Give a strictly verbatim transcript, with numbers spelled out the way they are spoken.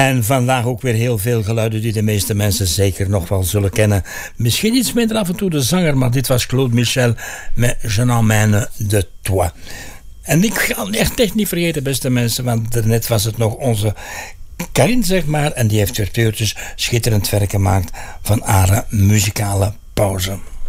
En vandaag ook weer heel veel geluiden die de meeste mensen zeker nog wel zullen kennen. Misschien iets minder af en toe de zanger, maar dit was Claude Michel met Je n'emmène de toi. En ik ga echt, echt niet vergeten, beste mensen, want daarnet was het nog onze Karin, zeg maar, en die heeft virtuoos schitterend werk gemaakt van haar muzikale pauze.